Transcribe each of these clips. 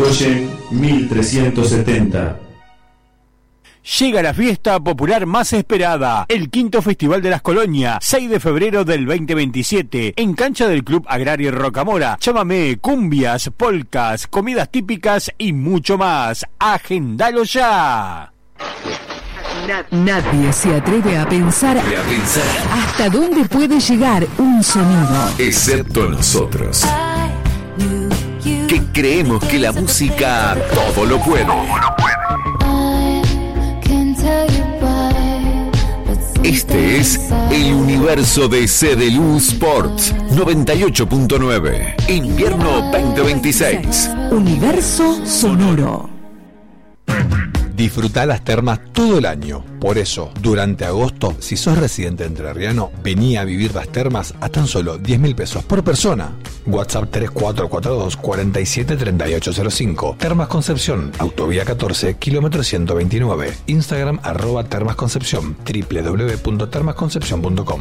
Irigoyen 1370. Llega la fiesta popular más esperada, el quinto Festival de las Colonias, 6 de febrero del 2027, en cancha del Club Agrario Rocamora. Chamamé, cumbias, polcas, comidas típicas y mucho más. ¡Agendalo ya! Nadie se atreve a pensar hasta dónde puede llegar un sonido. Excepto nosotros, que creemos que la música todo lo puede. Este es el universo de CDLU Sports 98.9. Invierno 2026. Universo sonoro. Disfrutá las termas todo el año. Por eso, durante agosto, si sos residente entrerriano, vení a vivir las termas a tan solo 10.000 pesos por persona. WhatsApp 3442 473805. Termas Concepción, Autovía 14, kilómetro 129. Instagram @termasconcepción, www.termasconcepción.com.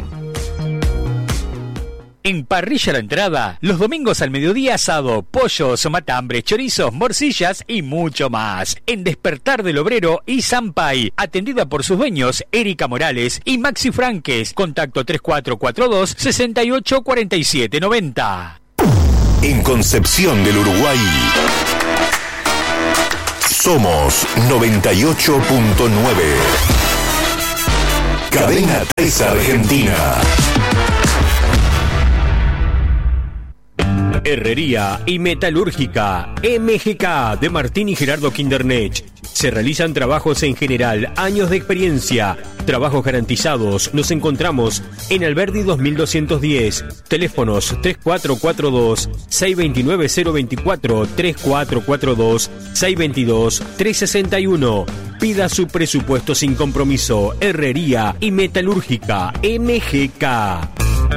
En Parrilla La Entrada, los domingos al mediodía asado, pollos, matambres, chorizos, morcillas y mucho más. En Despertar del Obrero y Sampay, atendida por sus dueños Erika Morales y Maxi Franques. Contacto 3442 684790. En Concepción del Uruguay somos 98.9. Cadena 3 Argentina. Herrería y Metalúrgica MGK de Martín y Gerardo Kindernech. Se realizan trabajos en general, años de experiencia, trabajos garantizados. Nos encontramos en Alberdi 2210. Teléfonos 3442-629-024, 3442-622-361. Pida su presupuesto sin compromiso. Herrería y Metalúrgica MGK.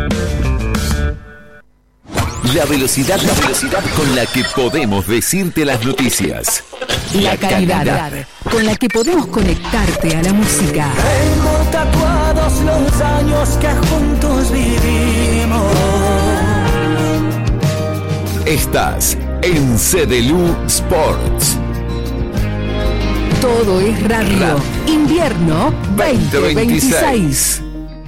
La velocidad con la que podemos decirte las noticias. La calidad con la que podemos conectarte a la música. Tengo tatuados los años que juntos vivimos. Estás en CDLU Sports. Todo es radio. Invierno 2026.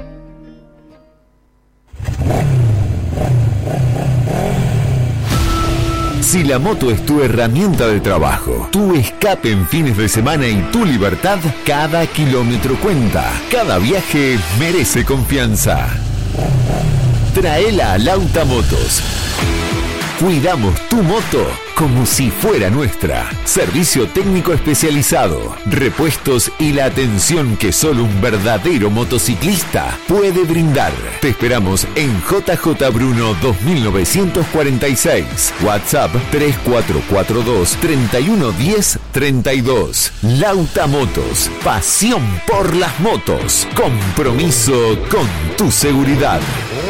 Si la moto es tu herramienta de trabajo, tu escape en fines de semana y tu libertad, cada kilómetro cuenta. Cada viaje merece confianza. Traela a Lauta Motos. Cuidamos tu moto como si fuera nuestra. Servicio técnico especializado, repuestos y la atención que solo un verdadero motociclista puede brindar. Te esperamos en JJ Bruno 2946. WhatsApp 3442-311032. Lauta Motos. Pasión por las motos. Compromiso con tu seguridad.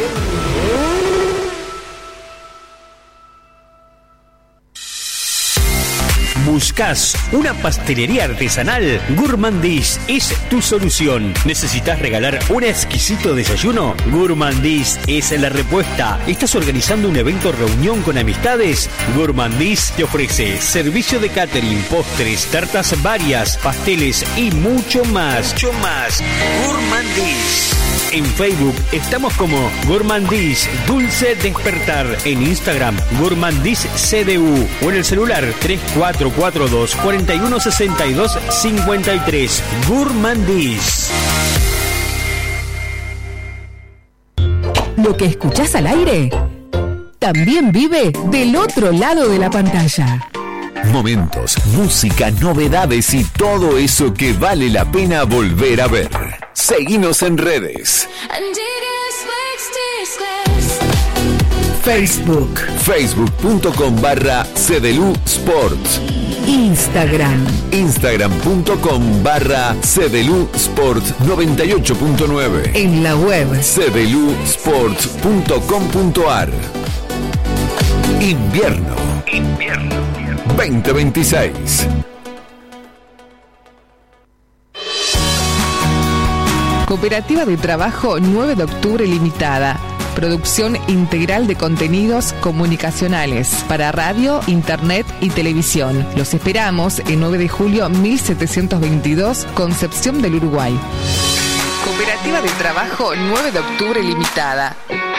¿Buscas una pastelería artesanal? Gourmandis es tu solución. ¿Necesitas regalar un exquisito desayuno? Gourmandis es la respuesta. ¿Estás organizando un evento reunión con amistades? Gourmandis te ofrece servicio de catering, postres, tartas varias, pasteles y mucho más. Gourmandis. En Facebook estamos como Gourmandis Dulce Despertar. En Instagram Gourmandis CDU o en el celular 3442 4162 53. Gourmandis. Lo que escuchás al aire también vive del otro lado de la pantalla. Momentos, música, novedades y todo eso que vale la pena volver a ver. Seguinos en redes. Facebook. Facebook.com/CDLU Sports. Instagram.com/CDLU Sports 98.9. En la web cdlusports.com.ar. Invierno 2026. Cooperativa de Trabajo 9 de Octubre Limitada. producción integral de contenidos comunicacionales para radio, internet y televisión. Los esperamos en 9 de julio 1722, Concepción del Uruguay. Cooperativa de Trabajo 9 de Octubre Limitada.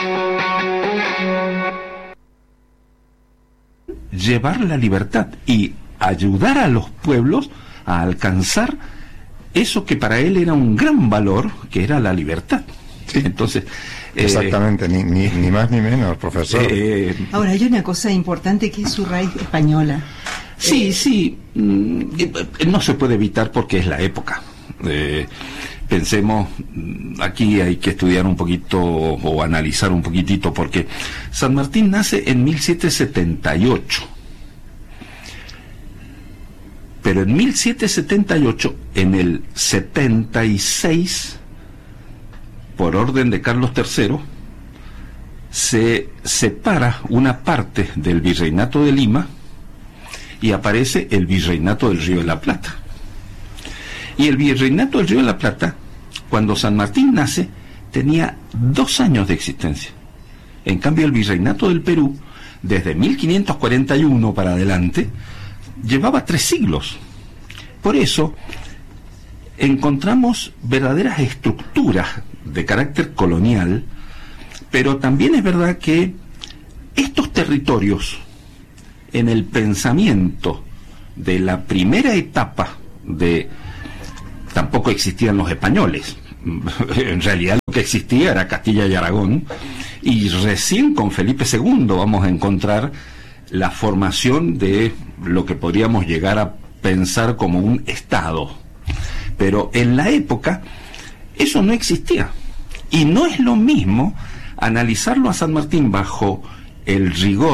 Llevar la libertad y ayudar a los pueblos a alcanzar eso que para él era un gran valor, que era la libertad. Sí. Entonces, exactamente, ni más ni menos, profesor. Ahora, hay una cosa importante que es su raíz española. Sí, no se puede evitar porque es la época. Pensemos, aquí hay que estudiar un poquito o analizar un poquitito, porque San Martín nace en 1778. Pero en 1778, en el 76, por orden de Carlos III, se separa una parte del Virreinato de Lima y aparece el Virreinato del Río de la Plata. Y el Virreinato del Río de la Plata, cuando San Martín nace, tenía 2 años de existencia. En cambio, el Virreinato del Perú, desde 1541 para adelante, llevaba 3 siglos. Por eso, encontramos verdaderas estructuras de carácter colonial, pero también es verdad que estos territorios, en el pensamiento de la primera etapa tampoco existían los españoles. En realidad lo que existía era Castilla y Aragón, y recién con Felipe II vamos a encontrar la formación de lo que podríamos llegar a pensar como un Estado. Pero en la época eso no existía, y no es lo mismo analizarlo a San Martín bajo el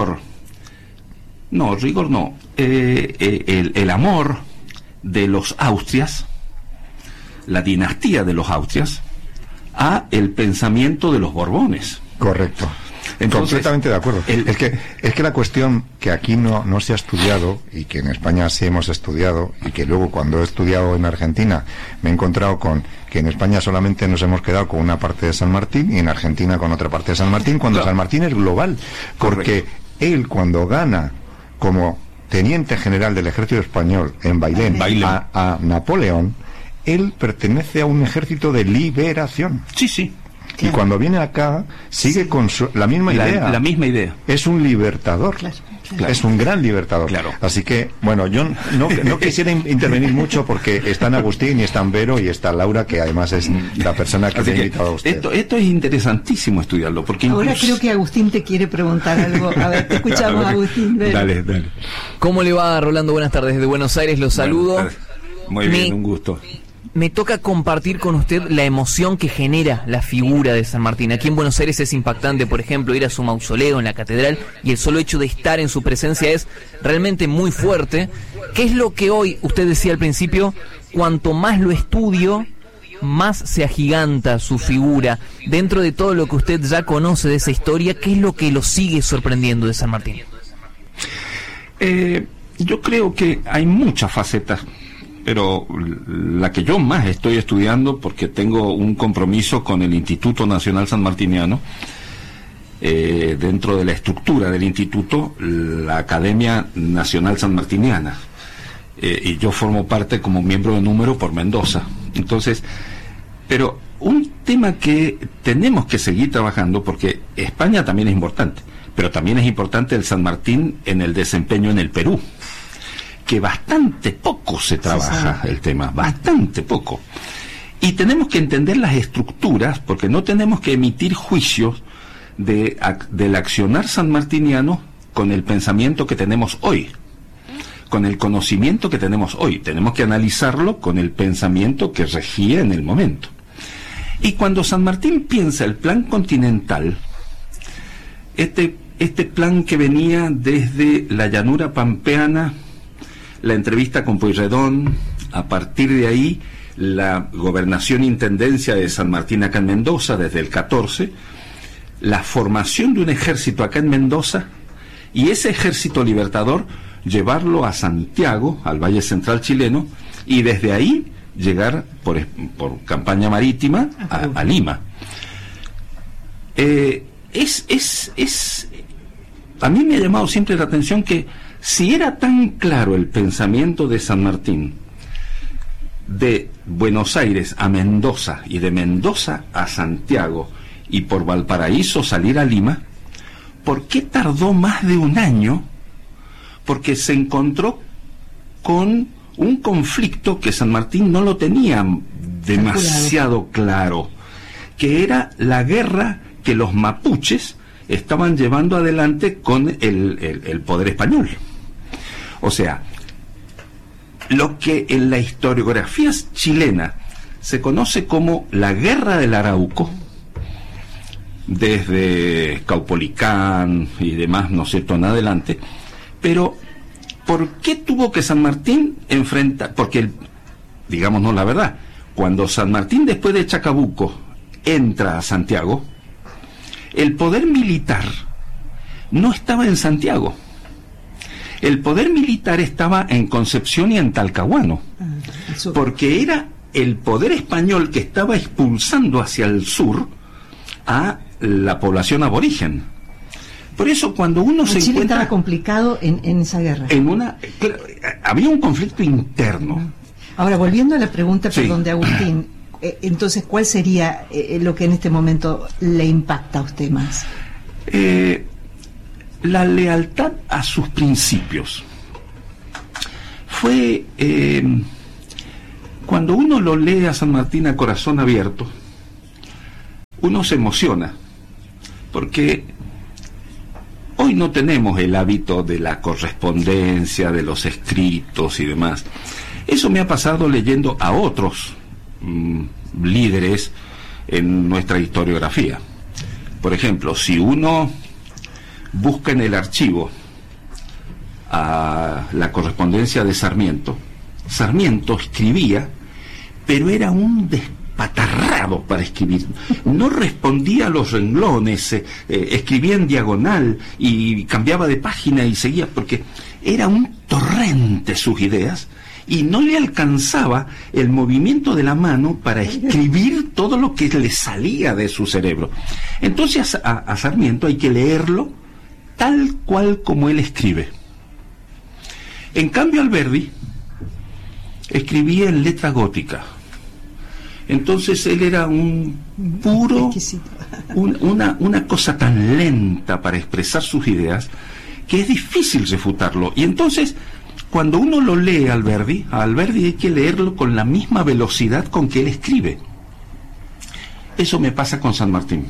el amor de los Austrias, la dinastía de los Austrias, a el pensamiento de los Borbones. Correcto. Entonces, completamente de acuerdo. Es que la cuestión que aquí no se ha estudiado, y que en España sí hemos estudiado, y que luego cuando he estudiado en Argentina me he encontrado con que en España solamente nos hemos quedado con una parte de San Martín y en Argentina con otra parte de San Martín, cuando claro, San Martín es global, porque él cuando gana como teniente general del ejército español en Bailén. A Napoleón, él pertenece a un ejército de liberación. Sí. Y cuando viene acá, sigue con la misma idea. La misma idea. Es un libertador. Claro. Es un gran libertador. Claro. Así que, bueno, yo no quisiera intervenir mucho porque están Agustín y están Vero y está Laura, que además es la persona que te ha invitado a usted. Esto es interesantísimo estudiarlo. Porque ahora creo que Agustín te quiere preguntar algo. A ver, te escuchamos, Agustín. Vero. Dale. ¿Cómo le va, Rolando? Buenas tardes. Desde Buenos Aires los saludo. Muy bien, un gusto. Me toca compartir con usted la emoción que genera la figura de San Martín. Aquí en Buenos Aires es impactante, por ejemplo, ir a su mausoleo en la catedral, y el solo hecho de estar en su presencia es realmente muy fuerte. ¿Qué es lo que hoy, usted decía al principio, cuanto más lo estudio, más se agiganta su figura? Dentro de todo lo que usted ya conoce de esa historia, ¿qué es lo que lo sigue sorprendiendo de San Martín? Yo creo que hay muchas facetas, pero la que yo más estoy estudiando, porque tengo un compromiso con el Instituto Nacional Sanmartiniano, dentro de la estructura del instituto, la Academia Nacional Sanmartiniana, y yo formo parte como miembro de número por Mendoza. Entonces, pero un tema que tenemos que seguir trabajando, porque España también es importante, pero también es importante el San Martín en el desempeño en el Perú, que bastante poco se trabaja el tema, bastante poco. Y tenemos que entender las estructuras, porque no tenemos que emitir juicios del accionar sanmartiniano con el pensamiento que tenemos hoy, con el conocimiento que tenemos hoy. Tenemos que analizarlo con el pensamiento que regía en el momento. Y cuando San Martín piensa el plan continental, este plan que venía desde la llanura pampeana, la entrevista con Pueyrredón, a partir de ahí la gobernación-intendencia de San Martín acá en Mendoza desde el 14, la formación de un ejército acá en Mendoza, y ese ejército libertador llevarlo a Santiago, al Valle Central chileno, y desde ahí llegar por campaña marítima a Lima. a mí me ha llamado siempre la atención que si era tan claro el pensamiento de San Martín, de Buenos Aires a Mendoza y de Mendoza a Santiago y por Valparaíso salir a Lima, ¿por qué tardó más de un año? Porque se encontró con un conflicto que San Martín no lo tenía demasiado claro, que era la guerra que los mapuches estaban llevando adelante con el poder español. O sea, lo que en la historiografía chilena se conoce como la Guerra del Arauco, desde Caupolicán y demás, ¿no es cierto?, en adelante. Pero, ¿por qué tuvo que San Martín enfrentar? Porque, digámonos la verdad, cuando San Martín, después de Chacabuco, entra a Santiago, el poder militar no estaba en Santiago. El poder militar estaba en Concepción y en Talcahuano, porque era el poder español que estaba expulsando hacia el sur a la población aborigen. Por eso cuando uno se Chile encuentra estaba complicado en esa guerra. Había un conflicto interno. Ahora, volviendo a la pregunta, Sí. perdón, de Agustín, entonces, ¿cuál sería lo que en este momento le impacta a usted más? La lealtad a sus principios. Fue cuando uno lo lee a San Martín a corazón abierto, uno se emociona, porque hoy no tenemos el hábito de la correspondencia, de los escritos y demás. Eso me ha pasado leyendo a otros líderes en nuestra historiografía. Por ejemplo, si uno busca en el archivo a la correspondencia de Sarmiento, Sarmiento escribía, pero era un despatarrado para escribir. No respondía a los renglones, escribía en diagonal y cambiaba de página y seguía, porque era un torrente sus ideas y no le alcanzaba el movimiento de la mano para escribir todo lo que le salía de su cerebro. Entonces a Sarmiento hay que leerlo tal cual como él escribe. En cambio, Alberdi escribía en letra gótica. Entonces él era un puro, una cosa tan lenta para expresar sus ideas que es difícil refutarlo. Y entonces, cuando uno lo lee a Alberdi hay que leerlo con la misma velocidad con que él escribe. Eso me pasa con San Martín.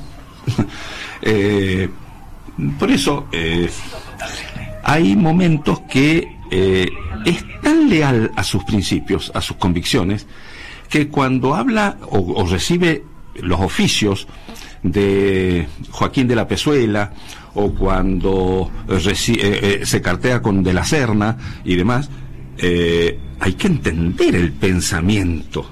Por eso hay momentos que es tan leal a sus principios, a sus convicciones, que cuando habla o recibe los oficios de Joaquín de la Pezuela, o cuando se cartea con De la Serna y demás, hay que entender el pensamiento.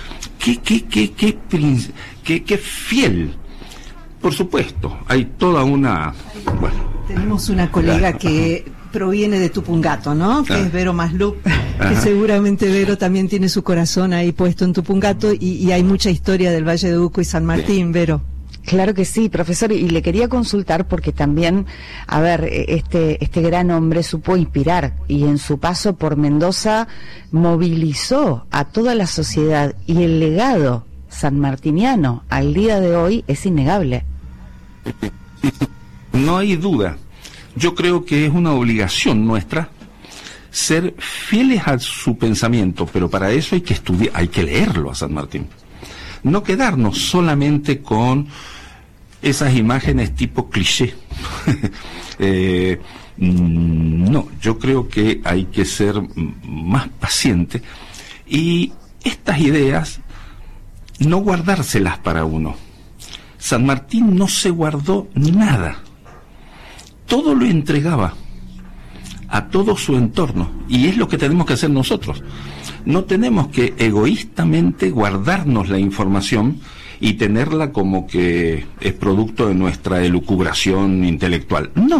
Qué fiel. Por supuesto, hay toda una... Bueno, tenemos una colega que proviene de Tupungato, ¿no? Que es Vero Masluc, que seguramente Vero también tiene su corazón ahí puesto en Tupungato, y hay mucha historia del Valle de Uco y San Martín, Vero. Claro que sí, profesor, y le quería consultar porque también, a ver, este gran hombre supo inspirar y en su paso por Mendoza movilizó a toda la sociedad, y el legado sanmartiniano al día de hoy es innegable. No hay duda. Yo creo que es una obligación nuestra ser fieles a su pensamiento, pero para eso hay que estudiar, hay que leerlo a San Martín. No quedarnos solamente con esas imágenes tipo cliché. No, yo creo que hay que ser más paciente y estas ideas no guardárselas para uno. San Martín no se guardó nada. Todo lo entregaba a todo su entorno, y es lo que tenemos que hacer nosotros. No tenemos que egoístamente guardarnos la información y tenerla como que es producto de nuestra elucubración intelectual. No,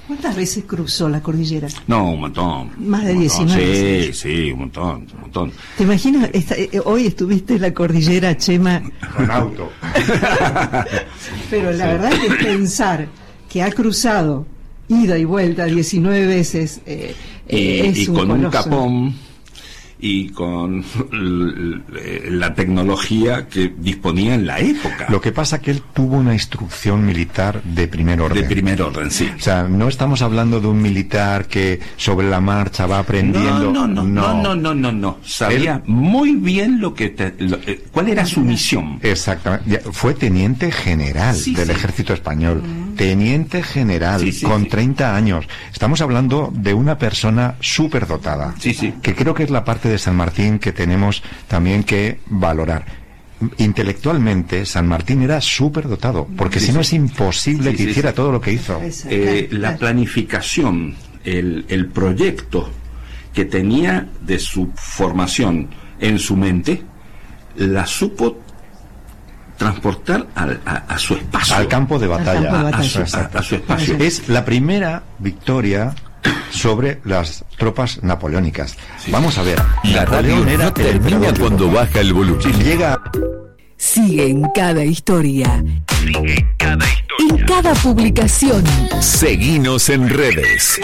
¿Cuántas veces cruzó la cordillera? No, un montón. Más de 19. Sí, un montón. ¿Te imaginas? Hoy estuviste en la cordillera, Chema. Con auto. Pero la verdad es que pensar que ha cruzado ida y vuelta 19 veces y con un capón y con la tecnología que disponía en la época. Lo que pasa que él tuvo una instrucción militar de primer orden. De primer orden, sí. O sea, no estamos hablando de un militar que sobre la marcha va aprendiendo. No. Sabía muy bien cuál era su misión. Exactamente. Fue teniente general del ejército español. Teniente general, con 30 años. Estamos hablando de una persona súper dotada. Que creo que es la parte de San Martín que tenemos también que valorar. Intelectualmente San Martín era súper dotado, porque si no es imposible que hiciera todo lo que hizo. La planificación, el proyecto que tenía de su formación en su mente, la supo transportar a su espacio, al campo de batalla, a su espacio. Es la primera victoria sobre las tropas napoleónicas. Vamos a ver, la radio no termina cuando baja el volumen. Llega. Sigue en cada historia. En cada publicación. Seguinos en redes.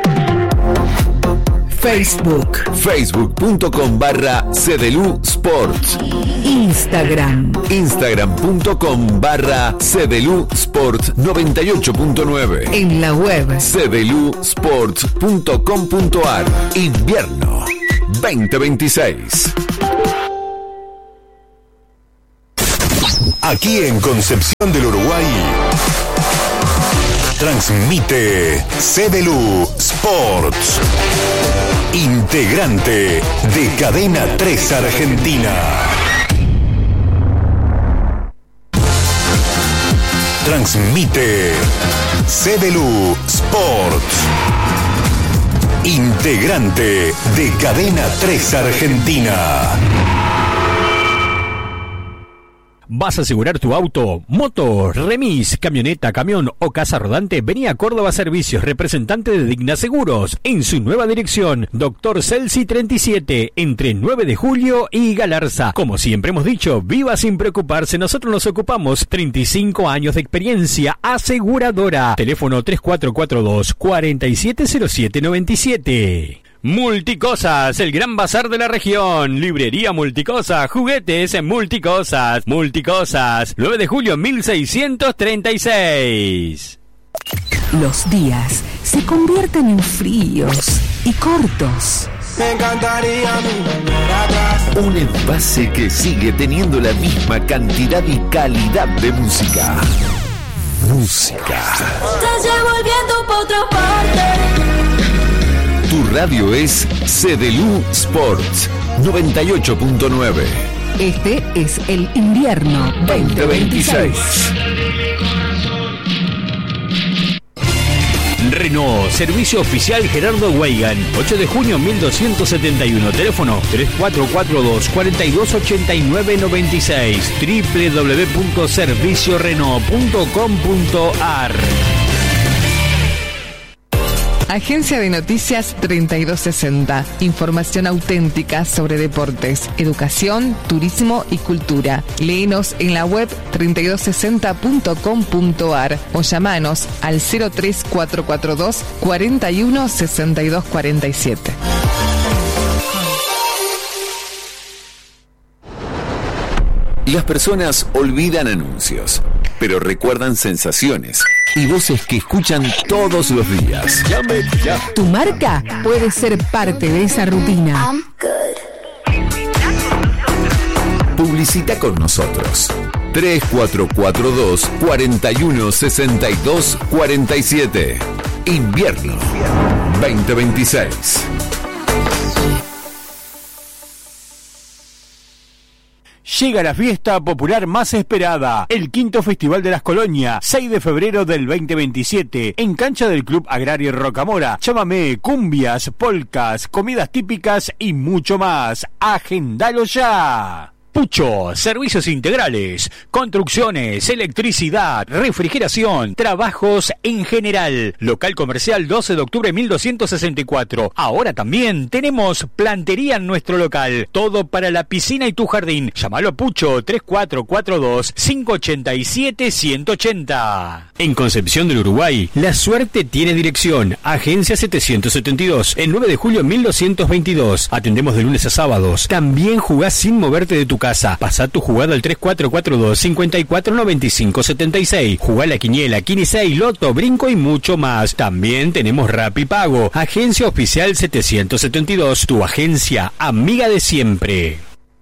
Facebook. Facebook.com/CDLU Sports. Instagram. Instagram.com/CDLU Sports 98.9. En la web. cdlusports.com.ar. Invierno 2026. Aquí en Concepción del Uruguay transmite CDLU Sports, integrante de Cadena 3 Argentina. Transmite CDLU Sports, integrante de Cadena 3 Argentina. ¿Vas a asegurar tu auto, moto, remis, camioneta, camión o casa rodante? Vení a Córdoba Servicios, representante de Digna Seguros, en su nueva dirección, Dr. Celsi 37, entre 9 de julio y Galarza. Como siempre hemos dicho, viva sin preocuparse, nosotros nos ocupamos. 35 años de experiencia aseguradora. Teléfono 3442-470797. Multicosas, el gran bazar de la región. Librería Multicosas, juguetes en Multicosas. Multicosas, 9 de julio 1636. Los días se convierten en fríos y cortos. Me encantaría volver atrás. Un envase que sigue teniendo la misma cantidad y calidad de música. Música. Estás ya volviendo por otra parte. Tu radio es CDLU Sports 98.9. Este es el invierno 2026. Renault, servicio oficial Gerardo Weigan, 8 de junio 1271, teléfono 3442-428996, www.serviciorenault.com.ar. Agencia de Noticias 3260. Información auténtica sobre deportes, educación, turismo y cultura. Léenos en la web 3260.com.ar o llamanos al 03442 41 62 47. Las personas olvidan anuncios, pero recuerdan sensaciones y voces que escuchan todos los días. Llame ya. Tu marca puede ser parte de esa rutina. Publicita con nosotros. 3442 41 62 47. Invierno 2026. Llega la fiesta popular más esperada, el quinto Festival de las Colonias, 6 de febrero del 2027, en cancha del Club Agrario Rocamora. Chamamé, cumbias, polcas, comidas típicas y mucho más. ¡Agendalo ya! Pucho, servicios integrales, construcciones, electricidad, refrigeración, trabajos en general. Local comercial 12 de octubre 1264. Ahora también tenemos plantería en nuestro local. Todo para la piscina y tu jardín. Llámalo a Pucho 3442-587-180. En Concepción del Uruguay, la suerte tiene dirección. Agencia 772, el 9 de julio 1222. Atendemos de lunes a sábados. También jugás sin moverte de tu casa. Pasá tu jugada al 3442-549576. Jugá la quiniela, Quinisei, Loto, Brinco y mucho más. También tenemos Rapipago. Agencia Oficial 772, tu agencia amiga de siempre.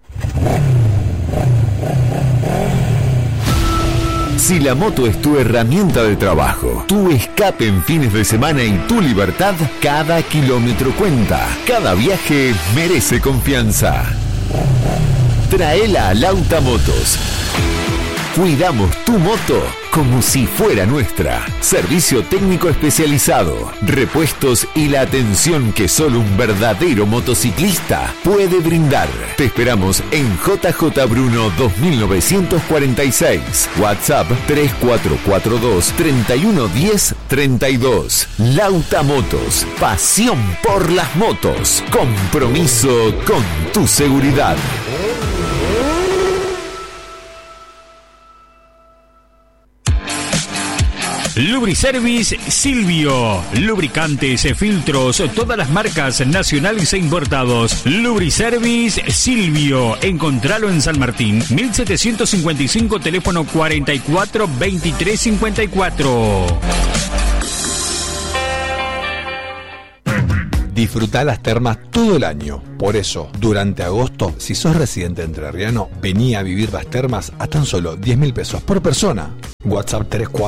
Si la moto es tu herramienta de trabajo, tu escape en fines de semana y tu libertad, cada kilómetro cuenta. Cada viaje merece confianza. Traela a Lauta Motos. Cuidamos tu moto como si fuera nuestra. Servicio técnico especializado, repuestos y la atención que solo un verdadero motociclista puede brindar. Te esperamos en JJ Bruno 2946. WhatsApp 3442-311032. Lauta Motos. Pasión por las motos. Compromiso con tu seguridad. Lubriservice Silvio. Lubricantes, filtros, todas las marcas nacionales e importados. Lubriservice Silvio. Encontralo en San Martín, 1755, teléfono 442354. Disfrutá las termas todo el año. Por eso, durante agosto, si sos residente entrerriano, vení a vivir las termas a tan solo 10.000 pesos por persona. WhatsApp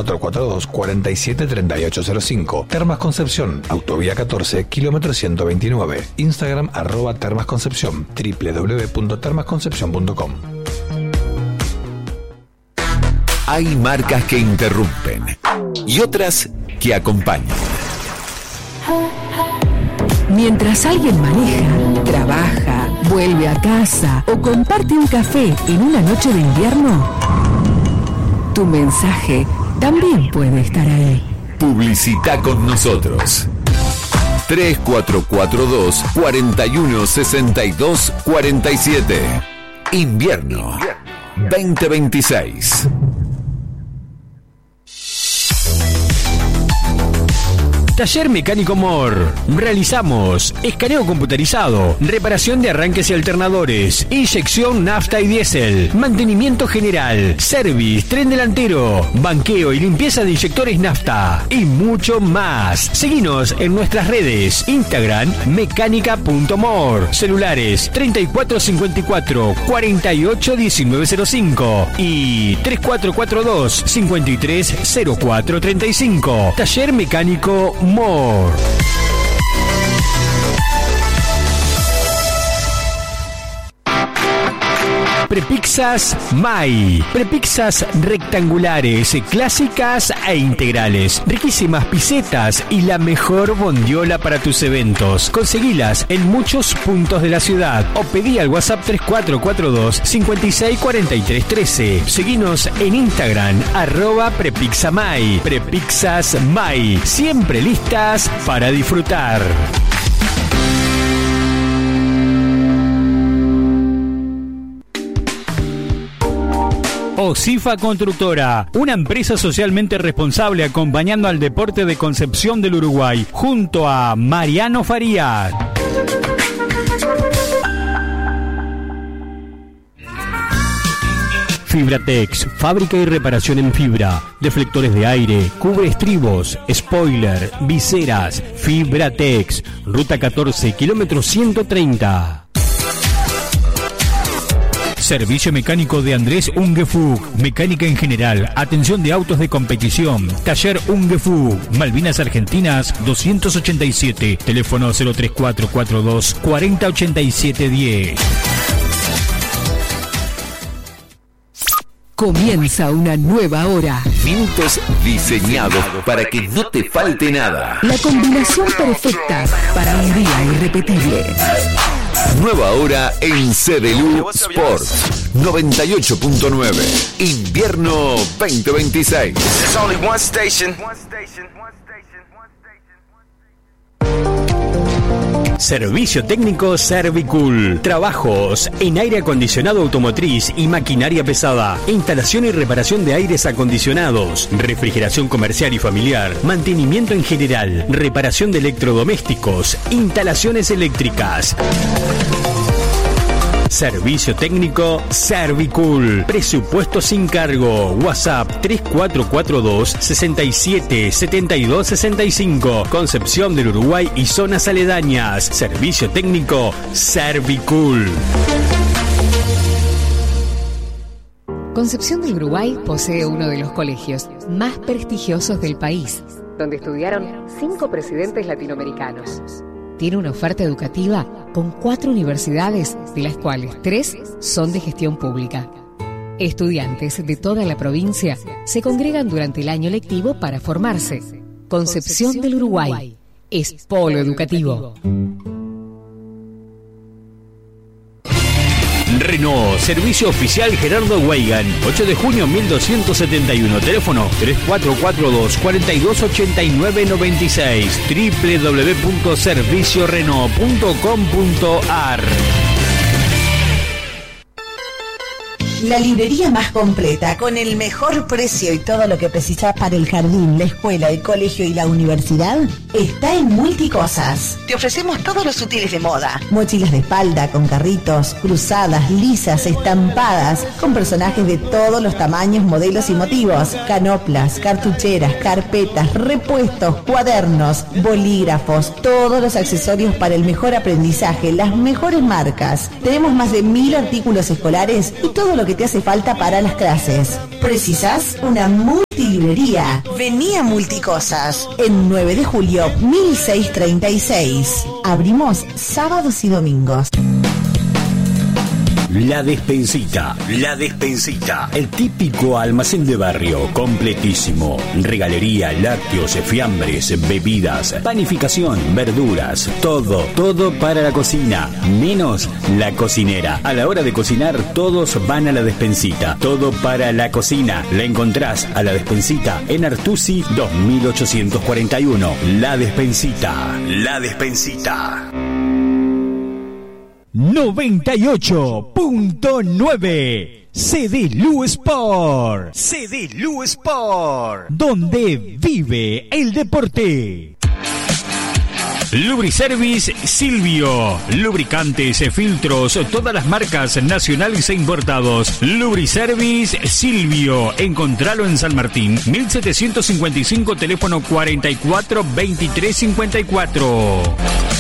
3442-473805. Termas Concepción, Autovía 14, kilómetro 129. Instagram @termasconcepción, www.termasconcepción.com. Hay marcas que interrumpen y otras que acompañan. Mientras alguien maneja, trabaja, vuelve a casa o comparte un café en una noche de invierno, tu mensaje también puede estar ahí. Publicita con nosotros. 3442-416247. Invierno 2026. Taller Mecánico Mor. Realizamos escaneo computarizado, reparación de arranques y alternadores, inyección nafta y diésel, mantenimiento general, service, tren delantero, banqueo y limpieza de inyectores nafta y mucho más. Seguinos en nuestras redes: Instagram mecánica.mor, celulares 3454-481905 y 3442-530435. Taller Mecánico Mor. Prepizzas Mai. Prepizzas rectangulares, clásicas e integrales. Riquísimas pisetas y la mejor bondiola para tus eventos. Conseguilas en muchos puntos de la ciudad o pedí al WhatsApp 3442-564313. Seguinos en Instagram @Prepizzamai. Prepizzas Mai. Siempre listas para disfrutar. Osifa Constructora, una empresa socialmente responsable acompañando al deporte de Concepción del Uruguay, junto a Mariano Farías. Fibratex, fábrica y reparación en fibra, deflectores de aire, cubre estribos, spoiler, viseras. Fibratex, ruta 14, kilómetro 130. Servicio mecánico de Andrés Ungefug. Mecánica en general. Atención de autos de competición. Taller Ungefug. Malvinas Argentinas 287. Teléfono 03442 408710. Comienza una nueva hora. Minutos diseñados para que no te falte nada. La combinación perfecta para un día irrepetible. Nueva hora en CDLU Sports 98.9. Invierno 2026. There's only one station. Servicio técnico Servicool. Trabajos en aire acondicionado automotriz y maquinaria pesada. Instalación y reparación de aires acondicionados. Refrigeración comercial y familiar. Mantenimiento en general. Reparación de electrodomésticos. Instalaciones eléctricas. Servicio técnico Servicool. Presupuesto sin cargo. WhatsApp 3442 67 72 65. Concepción del Uruguay y zonas aledañas. Servicio técnico Servicool. Concepción del Uruguay posee uno de los colegios más prestigiosos del país, donde estudiaron 5 presidentes latinoamericanos. Tiene una oferta educativa con 4 universidades, de las cuales 3 son de gestión pública. Estudiantes de toda la provincia se congregan durante el año lectivo para formarse. Concepción del Uruguay es polo educativo. Renault, servicio oficial Gerardo Weigan, 8 de junio 1271, teléfono 3442 428996, www.serviciorenault.com.ar. La librería más completa, con el mejor precio y todo lo que precisas para el jardín, la escuela, el colegio y la universidad, está en Multicosas. Te ofrecemos todos los útiles de moda. Mochilas de espalda, con carritos, cruzadas, lisas, estampadas, con personajes de todos los tamaños, modelos y motivos. Canoplas, cartucheras, carpetas, repuestos, cuadernos, bolígrafos, todos los accesorios para el mejor aprendizaje, las mejores marcas. Tenemos más de 1000 artículos escolares y todo lo que te hace falta para las clases. ¿Precisas una multilibrería? Vení a Multicosas, en 9 de julio 1636. Abrimos sábados y domingos. La Despensita, el típico almacén de barrio, completísimo. Regalería, lácteos, fiambres, bebidas, panificación, verduras, todo para la cocina, menos la cocinera. A la hora de cocinar, todos van a La Despensita. Todo para la cocina. La encontrás a La Despensita en Artusi 2841. La Despensita. 98.9 CDLU Sport, donde vive el deporte. Lubriservice Silvio. Lubricantes, filtros, todas las marcas nacionales e importados. Lubriservice Silvio. Encontralo en San Martín, 1755, teléfono 44 23 54.